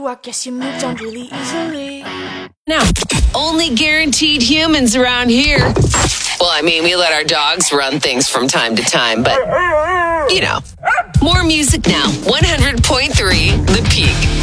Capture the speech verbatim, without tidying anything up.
you, I guess you moved on really easily. Now, only guaranteed humans around here. Well, I mean, we let our dogs run things from time to time, but, you know. More music now. one hundred point three The Peak.